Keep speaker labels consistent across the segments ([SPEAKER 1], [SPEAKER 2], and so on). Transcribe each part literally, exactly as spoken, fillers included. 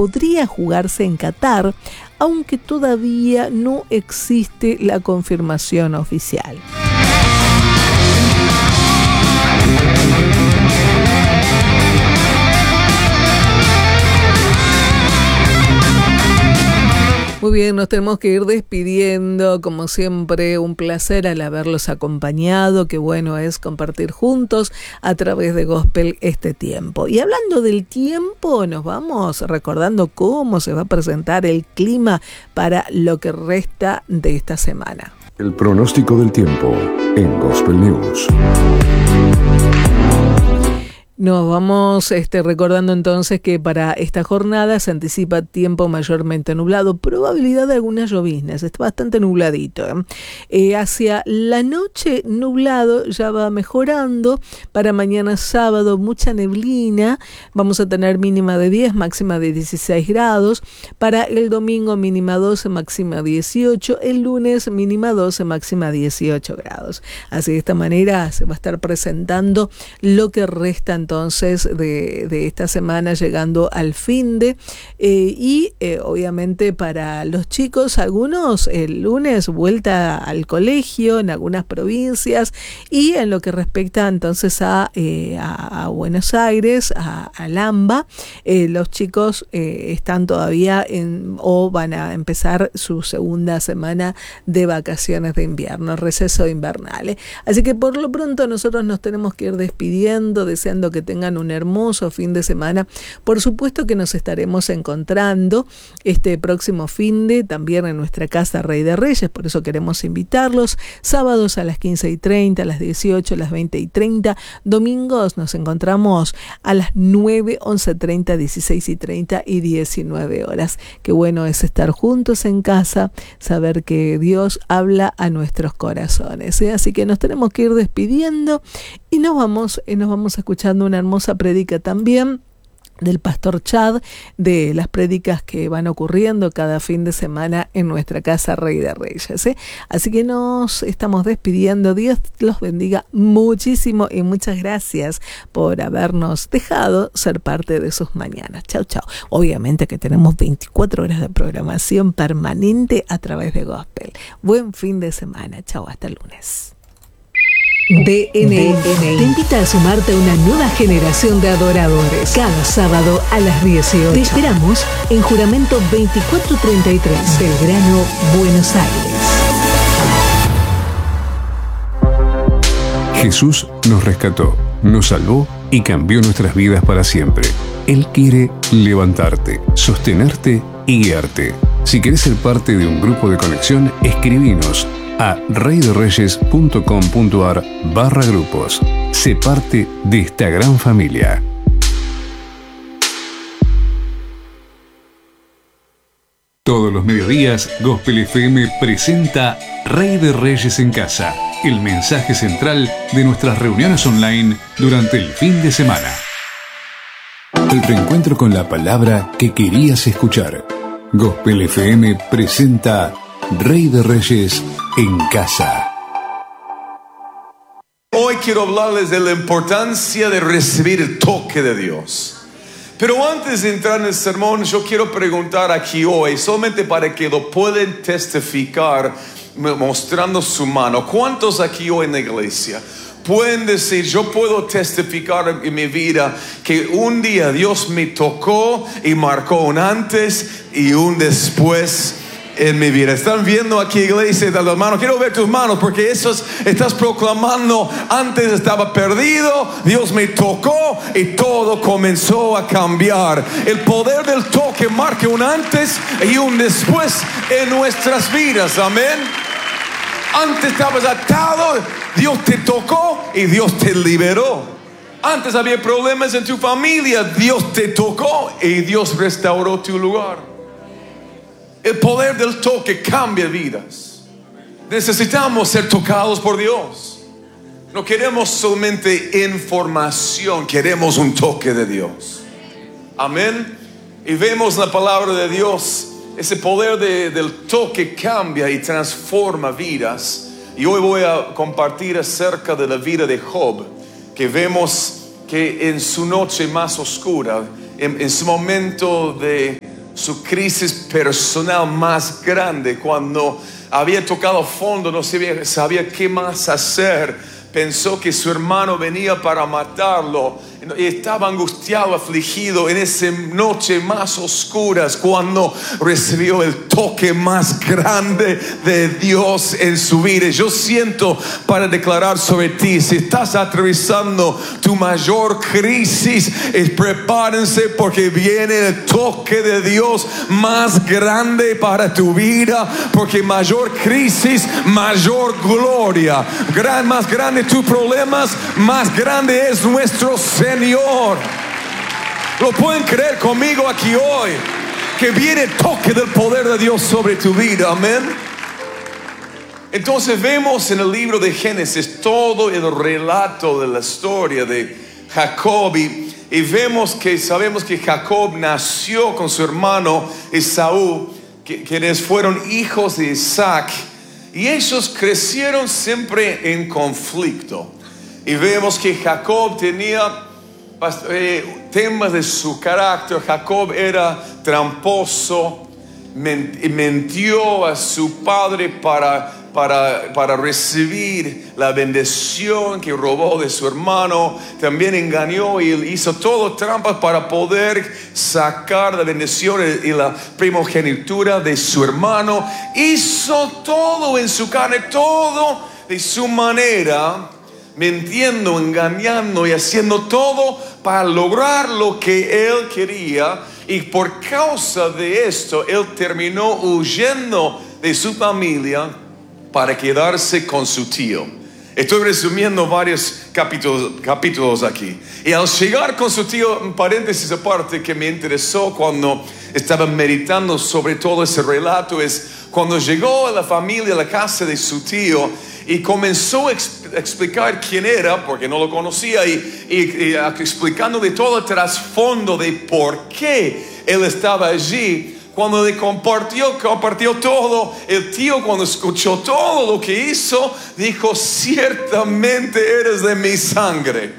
[SPEAKER 1] podría jugarse en Qatar, aunque todavía no existe la confirmación oficial. Muy bien, nos tenemos que ir despidiendo. Como siempre, un placer al haberlos acompañado. Qué bueno es compartir juntos a través de Gospel este tiempo. Y hablando del tiempo, nos vamos recordando cómo se va a presentar el clima para lo que resta de esta semana.
[SPEAKER 2] El pronóstico del tiempo en Gospel News.
[SPEAKER 1] Nos vamos este, recordando entonces que para esta jornada se anticipa tiempo mayormente nublado, probabilidad de algunas lloviznas, está bastante nubladito. ¿eh? Eh, hacia la noche nublado ya va mejorando, para mañana sábado mucha neblina, vamos a tener mínima de diez, máxima de dieciséis grados, para el domingo mínima doce, máxima dieciocho, el lunes mínima doce, máxima dieciocho grados. Así de esta manera se va a estar presentando lo que resta entonces entonces de, de esta semana, llegando al fin de eh, y eh, obviamente para los chicos, algunos el lunes vuelta al colegio en algunas provincias, y en lo que respecta entonces a, eh, a, a Buenos Aires, a, a Lamba, eh, los chicos eh, están todavía en, o van a empezar su segunda semana de vacaciones de invierno, receso invernal. ¿eh? Así que por lo pronto nosotros nos tenemos que ir despidiendo, deseando que tengan un hermoso fin de semana. Por supuesto que nos estaremos encontrando este próximo fin de también en nuestra casa Rey de Reyes, por eso queremos invitarlos. Sábados a las quince y treinta, a las dieciocho, a las veinte y treinta. Domingos nos encontramos a las nueve, once y treinta, dieciséis y treinta y diecinueve horas. Qué bueno es estar juntos en casa, saber que Dios habla a nuestros corazones. ¿eh? Así que nos tenemos que ir despidiendo y nos vamos, y nos vamos escuchando una hermosa prédica también del pastor Chad, de las prédicas que van ocurriendo cada fin de semana en nuestra casa Rey de Reyes. ¿eh? Así que nos estamos despidiendo. Dios los bendiga muchísimo y muchas gracias por habernos dejado ser parte de sus mañanas. Chau, chau. Obviamente que tenemos veinticuatro horas de programación permanente a través de Gospel. Buen fin de semana. Chau, hasta el lunes. D N I te invita a sumarte a una nueva generación de adoradores. Cada sábado a las dieciocho. Te esperamos en Juramento veinticuatro treinta y tres, Belgrano, Buenos Aires.
[SPEAKER 2] Jesús nos rescató, nos salvó y cambió nuestras vidas para siempre. Él quiere levantarte, sostenerte y guiarte. Si querés ser parte de un grupo de conexión, escribinos a reydereyes.com.ar barra grupos. Sé parte de esta gran familia. Todos los mediodías, Gospel F M presenta Rey de Reyes en Casa, el mensaje central de nuestras reuniones online durante el fin de semana. El reencuentro con la palabra que querías escuchar. Gospel F M presenta Rey de Reyes en Casa.
[SPEAKER 3] Hoy quiero hablarles de la importancia de recibir el toque de Dios. Pero antes de entrar en el sermón, yo quiero preguntar aquí hoy, solamente para que lo puedan testificar mostrando su mano. ¿Cuántos aquí hoy en la iglesia pueden decir, yo puedo testificar en mi vida que un día Dios me tocó y marcó un antes y un después en mi vida? Están viendo aquí, iglesia de las manos. Quiero ver tus manos, porque eso es, estás proclamando, antes estaba perdido, Dios me tocó y todo comenzó a cambiar. El poder del toque marca un antes y un después en nuestras vidas. Amén. Antes estabas atado, Dios te tocó y Dios te liberó. Antes había problemas en tu familia, Dios te tocó y Dios restauró tu lugar. El poder del toque cambia vidas. Necesitamos ser tocados por Dios. No queremos solamente información, queremos un toque de Dios. Amén. Y vemos la palabra de Dios. Ese poder de, del toque cambia y transforma vidas. Y hoy voy a compartir acerca de la vida de Job, que vemos que en su noche más oscura, en, en su momento de su crisis personal más grande, cuando había tocado fondo, no sabía, sabía qué más hacer. Pensó que su hermano venía para matarlo y estaba angustiado, afligido en esa noche más oscuras, cuando recibió el toque más grande de Dios en su vida. Yo siento para declarar sobre ti, si estás atravesando tu mayor crisis, prepárense, porque viene el toque de Dios más grande para tu vida, porque mayor crisis, mayor gloria. Gran, más grande tus problemas, más grande es nuestro Señor. Lo pueden creer conmigo aquí hoy, que viene el toque del poder de Dios sobre tu vida. Amén. Entonces vemos en el libro de Génesis todo el relato de la historia de Jacob, y, y vemos que sabemos que Jacob nació con su hermano Esaú, que, quienes fueron hijos de Isaac, y ellos crecieron siempre en conflicto. Y vemos que Jacob tenía eh, temas de su carácter. Jacob era tramposo, ment- mentió a su padre para, para, para recibir la bendición que robó de su hermano. También engañó y hizo todo trampas para poder sacar la bendición y la primogenitura de su hermano. Hizo todo en su carne, todo de su manera, mintiendo, engañando y haciendo todo para lograr lo que él quería. Y por causa de esto, él terminó huyendo de su familia para quedarse con su tío. Estoy resumiendo varios capítulos, capítulos aquí. Y al llegar con su tío, un paréntesis aparte que me interesó cuando estaba meditando sobre todo ese relato, es cuando llegó a la familia, a la casa de su tío, y comenzó a explicar quién era, porque no lo conocía, y, y, y explicando de todo el trasfondo de por qué él estaba allí. Cuando le compartió, compartió todo, el tío, cuando escuchó todo lo que hizo, dijo: ciertamente eres de mi sangre.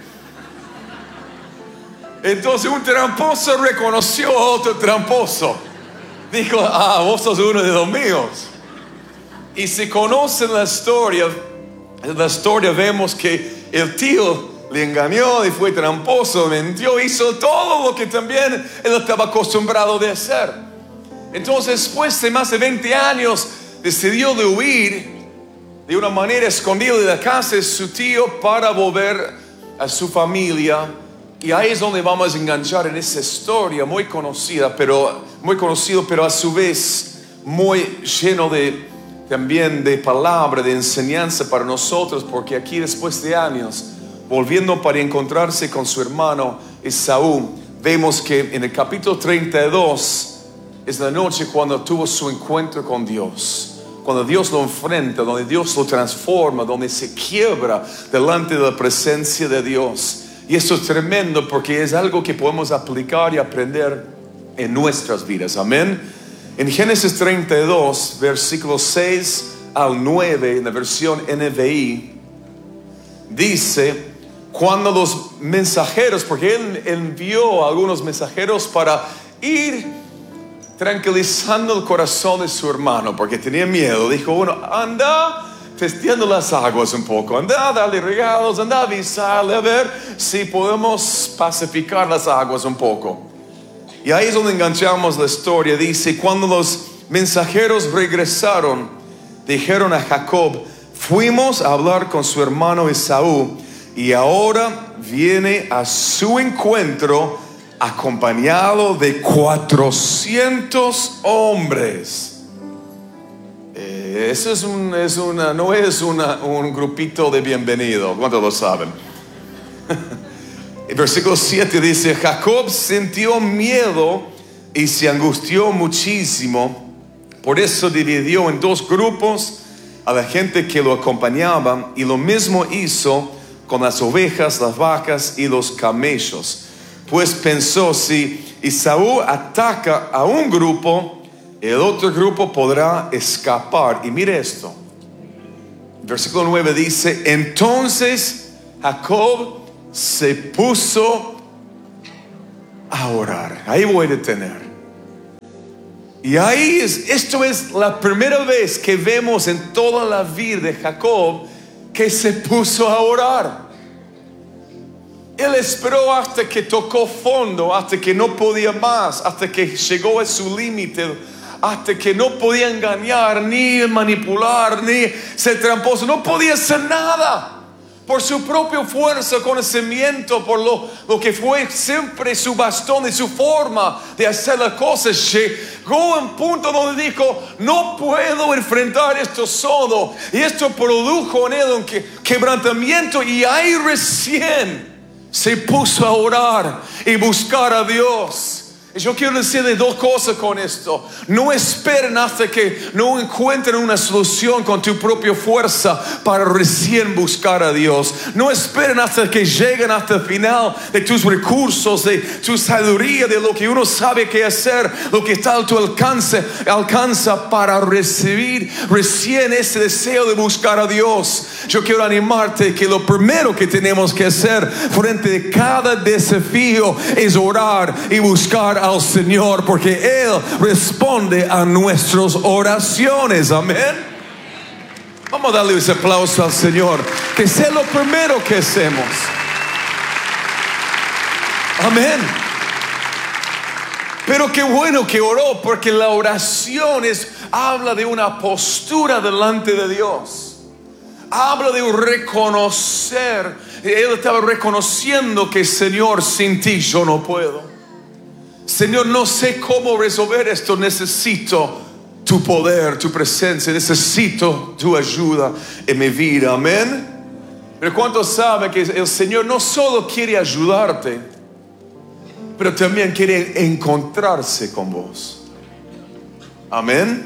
[SPEAKER 3] Entonces un tramposo reconoció a otro tramposo. Dijo: ah, vos sos uno de los míos. Y si conocen la historia, en la historia vemos que el tío le engañó y fue tramposo, mintió, hizo todo lo que también él estaba acostumbrado de hacer. Entonces, después de más de veinte años, decidió de huir de una manera escondida de la casa de su tío para volver a su familia. Y ahí es donde vamos a enganchar en esa historia muy conocida, pero muy conocido, pero a su vez muy lleno de también de palabra, de enseñanza para nosotros, porque aquí después de años, volviendo para encontrarse con su hermano Esaú, vemos que en el capítulo treinta y dos es la noche cuando tuvo su encuentro con Dios, cuando Dios lo enfrenta, donde Dios lo transforma, donde se quiebra delante de la presencia de Dios. Y esto es tremendo, porque es algo que podemos aplicar y aprender en nuestras vidas. Amén. En Génesis treinta y dos, versículos seis al nueve, en la versión N V I, dice: cuando los mensajeros, porque él envió a algunos mensajeros para ir tranquilizando el corazón de su hermano, porque tenía miedo, dijo: bueno, anda testeando las aguas un poco, anda a darle regalos, anda a avisarle, a ver si podemos pacificar las aguas un poco. Y ahí es donde enganchamos la historia. Dice: cuando los mensajeros regresaron, dijeron a Jacob: fuimos a hablar con su hermano Esaú, y ahora viene a su encuentro acompañado de cuatrocientos hombres. Eh, eso es, un, es una, no es una, un grupito de bienvenido. ¿Cuántos lo saben? El versículo siete dice: Jacob sintió miedo y se angustió muchísimo. Por eso dividió en dos grupos a la gente que lo acompañaba, y lo mismo hizo con las ovejas, las vacas y los camellos. Pues pensó: si Esaú ataca a un grupo, el otro grupo podrá escapar. Y mire esto, versículo nueve dice: entonces Jacob se puso a orar. Ahí voy a detener. Y ahí es, esto es la primera vez que vemos en toda la vida de Jacob que se puso a orar. Él esperó hasta que tocó fondo, hasta que no podía más, hasta que llegó a su límite, hasta que no podía engañar, ni manipular, ni ser tramposo, no podía hacer nada. Por su propia fuerza, conocimiento, por lo, lo que fue siempre su bastón y su forma de hacer las cosas, llegó a un punto donde dijo: no puedo enfrentar esto solo. Y esto produjo en él un que, quebrantamiento, y ahí recién se puso a orar y buscar a Dios. Y yo quiero decirle dos cosas con esto. No esperen hasta que no encuentren una solución con tu propia fuerza para recién buscar a Dios. No esperen hasta que lleguen hasta el final de tus recursos, de tu sabiduría, de lo que uno sabe qué hacer, lo que está a tu alcance, alcanza para recibir recién ese deseo de buscar a Dios. Yo quiero animarte que lo primero que tenemos que hacer frente a cada desafío es orar y buscar al Señor, porque Él responde a nuestras oraciones. Amén. Vamos a darle ese aplauso al Señor, que sea lo primero que hacemos. Amén. Pero qué bueno que oró, porque la oración es, habla de una postura delante de Dios. Habla de un reconocer. Él estaba reconociendo que: Señor, sin ti yo no puedo. Señor, no sé cómo resolver esto. Necesito tu poder, tu presencia. Necesito tu ayuda en mi vida. Amén. Pero ¿cuántos saben que el Señor no solo quiere ayudarte, pero también quiere encontrarse con vos? Amén.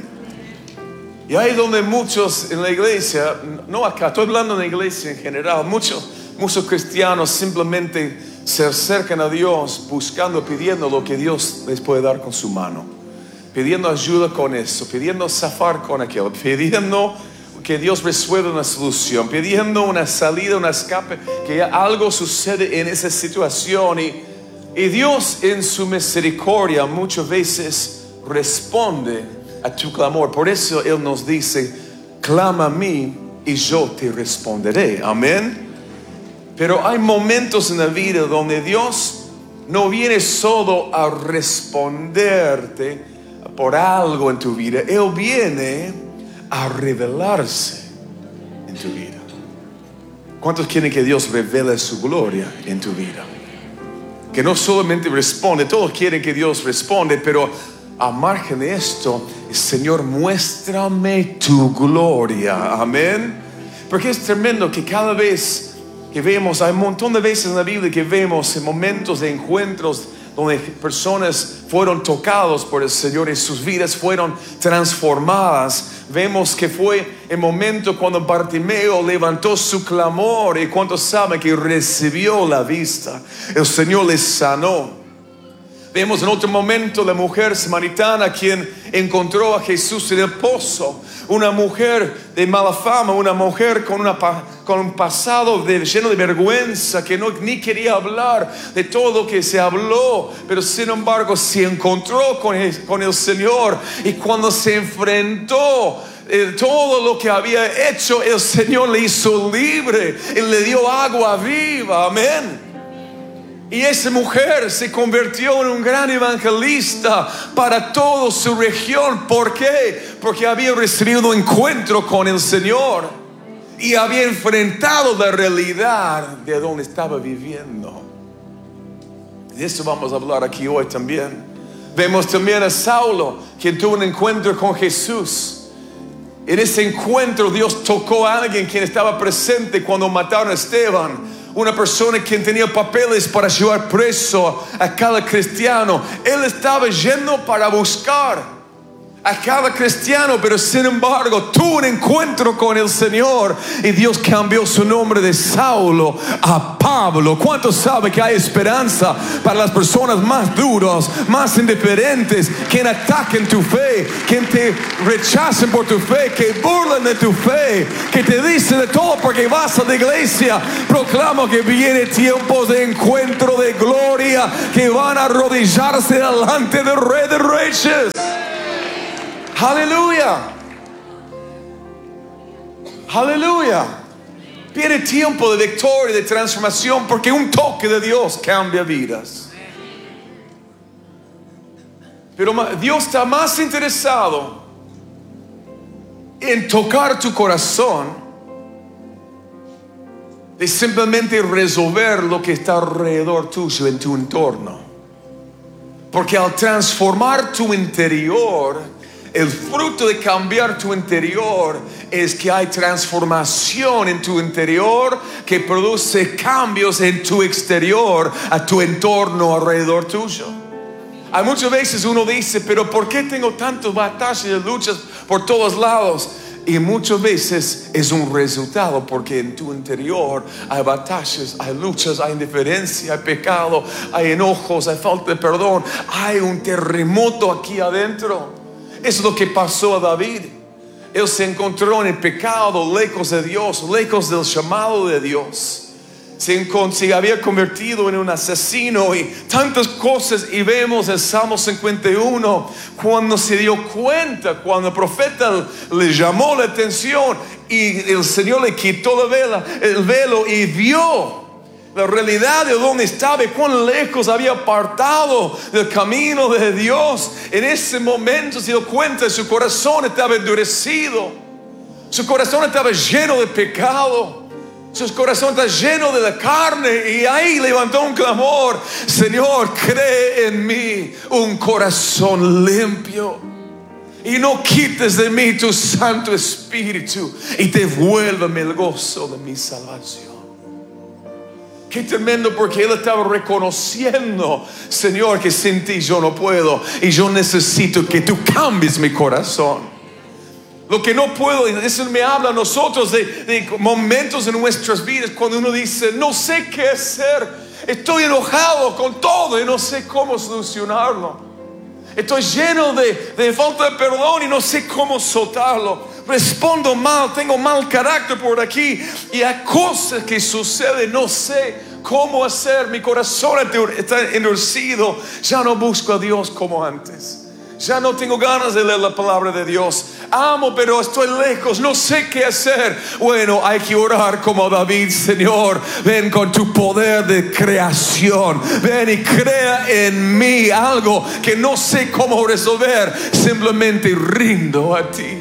[SPEAKER 3] Y ahí donde muchos en la iglesia, no acá, estoy hablando de la iglesia en general, muchos, muchos cristianos simplemente se acercan a Dios buscando, pidiendo lo que Dios les puede dar con su mano, pidiendo ayuda con eso, pidiendo zafar con aquello, pidiendo que Dios resuelva una solución, pidiendo una salida, un escape, que algo sucede en esa situación. Y, y Dios en su misericordia muchas veces responde a tu clamor. Por eso Él nos dice: clama a mí y yo te responderé. Amén. Pero hay momentos en la vida donde Dios no viene solo a responderte por algo en tu vida. Él viene a revelarse en tu vida. ¿Cuántos quieren que Dios revele su gloria en tu vida? Que no solamente responde, todos quieren que Dios responde, pero a margen de esto, Señor, muéstrame tu gloria. Amén. Porque es tremendo que cada vez que vemos, hay un montón de veces en la Biblia que vemos en momentos de encuentros donde personas fueron tocados por el Señor y sus vidas fueron transformadas. Vemos que fue el momento cuando Bartimeo levantó su clamor, y cuántos saben que recibió la vista. El Señor les sanó. Vemos en otro momento la mujer samaritana quien encontró a Jesús en el pozo. Una mujer de mala fama, una mujer con, una, con un pasado de, lleno de vergüenza, que no, ni quería hablar de todo lo que se habló, pero sin embargo se encontró con el, con el Señor. Y cuando se enfrentó eh, todo lo que había hecho, el Señor le hizo libre y le dio agua viva. Amén. Y esa mujer se convirtió en un gran evangelista para toda su región. ¿Por qué? Porque había recibido un encuentro con el Señor y había enfrentado la realidad de donde estaba viviendo. De eso vamos a hablar aquí hoy también. Vemos también a Saulo, quien tuvo un encuentro con Jesús. En ese encuentro Dios tocó a alguien quien estaba presente cuando mataron a Esteban. Una persona quien tenía papeles para llevar preso a cada cristiano. Él estaba yendo para buscar a cada cristiano, pero sin embargo tuvo un encuentro con el Señor y Dios cambió su nombre de Saulo a Pablo. ¿Cuántos saben que hay esperanza para las personas más duras, más indiferentes, quien ataquen tu fe, quien te rechacen por tu fe, que burlan de tu fe, que te dicen de todo porque vas a la iglesia? Proclamo que viene tiempos de encuentro de gloria, que van a arrodillarse delante del Rey de Reyes. Aleluya. Aleluya. Viene tiempo de victoria, de transformación, porque un toque de Dios cambia vidas. Pero Dios está más interesado en tocar tu corazón de simplemente resolver lo que está alrededor tuyo, en tu entorno. Porque al transformar tu interior, el fruto de cambiar tu interior es que hay transformación en tu interior que produce cambios en tu exterior, a tu entorno alrededor tuyo. Hay muchas veces uno dice, pero ¿por qué tengo tantas batallas y luchas por todos lados? Y muchas veces es un resultado porque en tu interior hay batallas, hay luchas, hay indiferencia, hay pecado, hay enojos, hay falta de perdón, hay un terremoto aquí adentro. Eso es lo que pasó a David. Él se encontró en el pecado, lejos de Dios, lejos del llamado de Dios. Se, se había convertido en un asesino y tantas cosas. Y vemos el Salmo cincuenta y uno, cuando se dio cuenta, cuando el profeta le llamó la atención y el Señor le quitó la vela, el velo y vio la realidad de dónde estaba y cuán lejos había apartado del camino de Dios. En ese momento se dio cuenta, su corazón estaba endurecido, su corazón estaba lleno de pecado, su corazón está lleno de la carne. Y ahí levantó un clamor: Señor, cree en mí un corazón limpio y no quites de mí tu Santo Espíritu y devuélveme el gozo de mi salvación. Qué tremendo, porque él estaba reconociendo: Señor, que sin ti yo no puedo y yo necesito que tú cambies mi corazón. Lo que no puedo, eso me habla a nosotros de, de momentos en nuestras vidas cuando uno dice: no sé qué hacer, estoy enojado con todo y no sé cómo solucionarlo, estoy lleno de, de falta de perdón y no sé cómo soltarlo, respondo mal, tengo mal carácter por aquí y hay cosas que suceden, no sé cómo hacer, mi corazón está endurecido, ya no busco a Dios como antes. Ya no tengo ganas de leer la palabra de Dios. Amo, pero estoy lejos, no sé qué hacer. Bueno, hay que orar como David: Señor, ven con tu poder de creación, ven y crea en mí algo que no sé cómo resolver. Simplemente rindo a ti.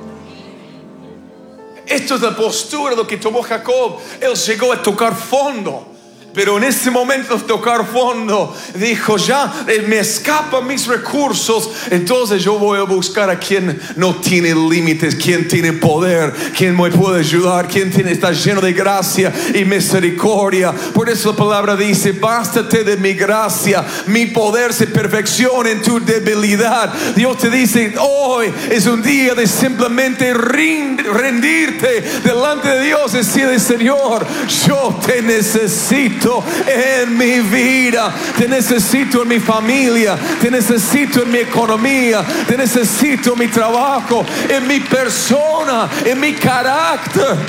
[SPEAKER 3] Esto es la postura de lo que tomó Jacob. Él llegó a tocar fondo, pero en ese momento de tocar fondo dijo: ya eh, me escapan mis recursos, entonces yo voy a buscar a quien no tiene límites, quien tiene poder, quien me puede ayudar, quien tiene, está lleno de gracia y misericordia. Por eso la palabra dice: bástate de mi gracia, mi poder se perfecciona en tu debilidad. Dios te dice: hoy es un día de simplemente rendirte delante de Dios y decirle: Señor, yo te necesito en mi vida, te necesito en mi familia, te necesito en mi economía, te necesito en mi trabajo, en mi persona, en mi carácter.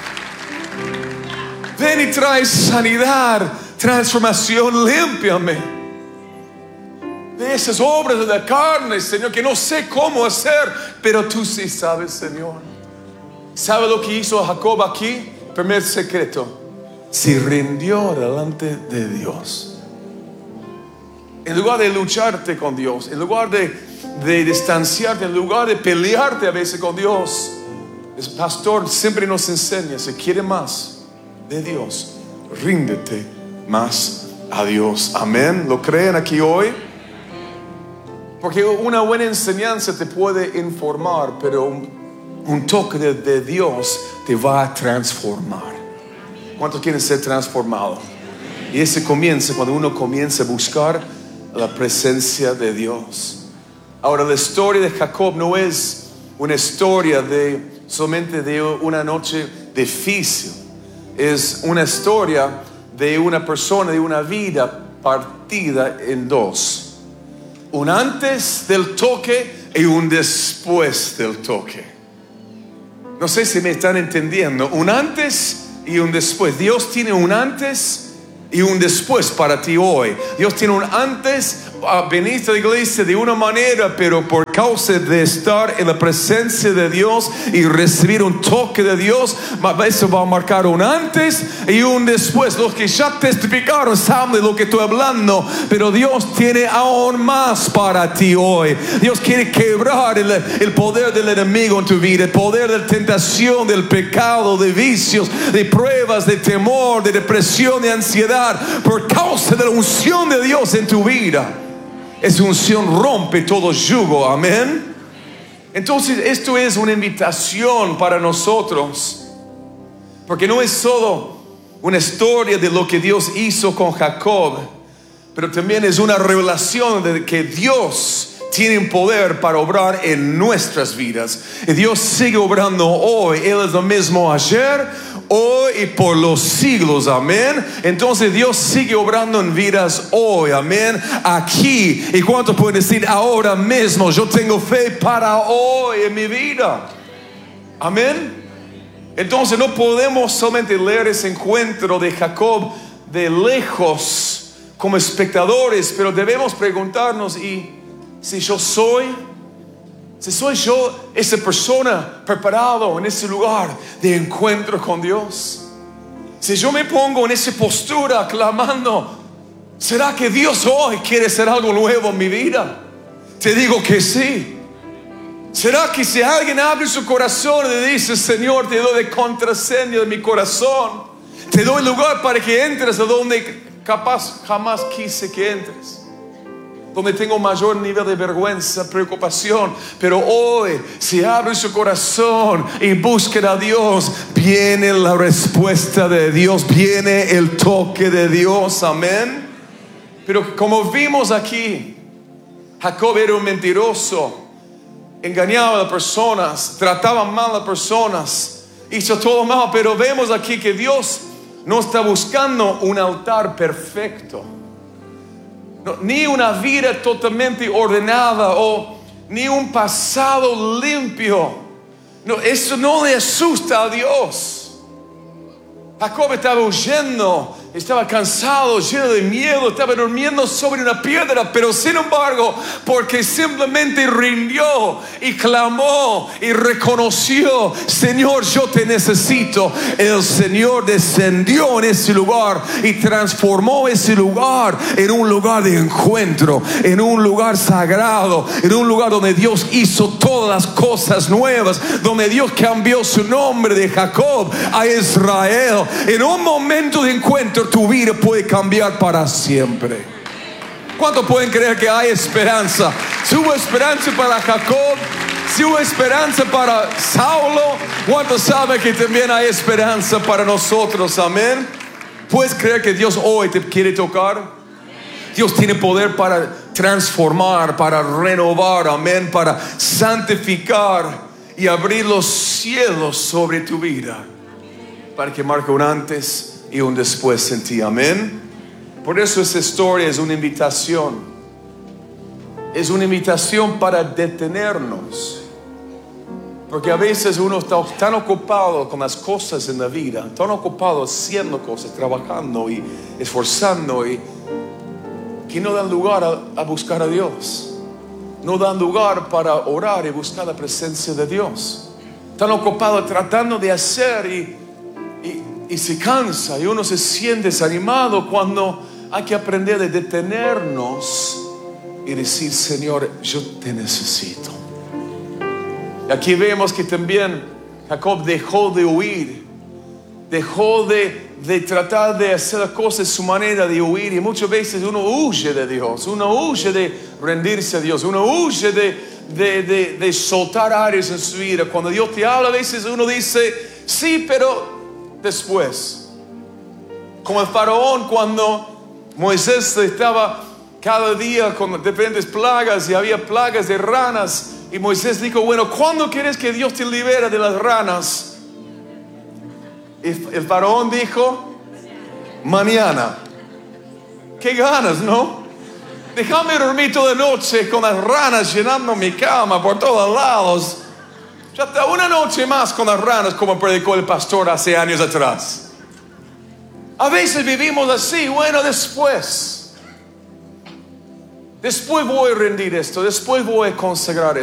[SPEAKER 3] Ven y trae sanidad, transformación, límpiame de esas obras de la carne, Señor, que no sé cómo hacer, pero tú sí sabes, Señor. ¿Sabe lo que hizo Jacob aquí? Primer secreto: se rindió delante de Dios. En lugar de lucharte con Dios, en lugar de, de distanciarte, en lugar de pelearte a veces con Dios, el pastor siempre nos enseña: si quiere más de Dios, ríndete más a Dios. Amén. ¿Lo creen aquí hoy? Porque una buena enseñanza te puede informar, pero un, un toque de, de Dios te va a transformar. ¿Cuántos quieren ser transformados? Y ese comienza cuando uno comienza a buscar la presencia de Dios. Ahora, la historia de Jacob no es una historia de solamente de una noche difícil. Es una historia de una persona, de una vida partida en dos: un antes del toque y un después del toque. No sé si me están entendiendo. Un antes y un después. Dios tiene un antes y un después para ti hoy. Dios tiene un antes veniste a la iglesia de una manera, pero por causa de estar en la presencia de Dios y recibir un toque de Dios, eso va a marcar un antes y un después. Los que ya testificaron saben de lo que estoy hablando, pero Dios tiene aún más para ti hoy. Dios quiere quebrar el, el poder del enemigo en tu vida, el poder de la tentación, del pecado, de vicios, de pruebas, de temor, de depresión, de ansiedad, por causa de la unción de Dios en tu vida. Esa unción rompe todo yugo, amén. Entonces esto es una invitación para nosotros, porque no es solo una historia de lo que Dios hizo con Jacob, pero también es una revelación de que Dios tiene poder para obrar en nuestras vidas. Y Dios sigue obrando hoy. Él es lo mismo ayer, hoy y por los siglos, amén. Entonces Dios sigue obrando en vidas hoy, amén, aquí. ¿Y cuántos pueden decir ahora mismo? Yo tengo fe para hoy en mi vida, amén. Entonces no podemos solamente leer ese encuentro de Jacob de lejos como espectadores, pero debemos preguntarnos: ¿y si yo soy, si soy yo esa persona preparado en ese lugar de encuentro con Dios? Si yo me pongo en esa postura clamando, ¿será que Dios hoy quiere hacer algo nuevo en mi vida? Te digo que sí. ¿Será que si alguien abre su corazón y le dice: Señor, te doy de contraseña de mi corazón, te doy lugar para que entres a donde capaz jamás quise que entres, donde tengo mayor nivel de vergüenza, preocupación, pero hoy, si abre su corazón y busca a Dios, viene la respuesta de Dios, viene el toque de Dios, amén. Pero como vimos aquí, Jacob era un mentiroso, engañaba a las personas, trataba mal a las personas, hizo todo mal. Pero vemos aquí que Dios no está buscando un altar perfecto, no, ni una vida totalmente ordenada, o ni un pasado limpio. No, eso no le asusta a Dios. Jacob estaba huyendo, estaba cansado, lleno de miedo, estaba durmiendo sobre una piedra, pero sin embargo, porque simplemente rindió y clamó y reconoció: Señor, yo te necesito, el Señor descendió en ese lugar y transformó ese lugar en un lugar de encuentro, en un lugar sagrado, en un lugar donde Dios hizo todas las cosas nuevas, donde Dios cambió su nombre de Jacob a Israel. En un momento de encuentro tu vida puede cambiar para siempre. ¿Cuántos pueden creer que hay esperanza? Si hubo esperanza para Jacob, si hubo esperanza para Saulo, ¿cuántos saben que también hay esperanza para nosotros? Amén. ¿Puedes creer que Dios hoy te quiere tocar? Dios tiene poder para transformar, para renovar, amén, para santificar y abrir los cielos sobre tu vida, para que marque un antes y un después en ti, amén. Por eso esta historia es una invitación. Es una invitación para detenernos, porque a veces uno está tan ocupado con las cosas en la vida, tan ocupado haciendo cosas, trabajando y esforzando, y que no dan lugar a, a buscar a Dios. No dan lugar para orar y buscar la presencia de Dios. Tan ocupado tratando de hacer y Y, y se cansa, y uno se siente desanimado, cuando hay que aprender a detenernos y decir: Señor, yo te necesito. Y aquí vemos que también Jacob dejó de huir, dejó de, de tratar de hacer las cosas su manera de huir. Y muchas veces uno huye de Dios, uno huye de rendirse a Dios, uno huye de, de, de, de soltar áreas en su vida. Cuando Dios te habla, a veces uno dice: sí, pero después. Como el faraón, cuando Moisés estaba cada día con diferentes plagas, y había plagas de ranas, y Moisés dijo: bueno, ¿cuándo quieres que Dios te libere de las ranas? Y el faraón dijo: mañana. Qué ganas, ¿no? Déjame dormir toda la noche con las ranas llenando mi cama por todos lados. Ya hasta una noche más con las ranas, como predicó el pastor hace años atrás. A veces vivimos así: bueno, después. Después voy a rendir esto, después voy a consagrar esto.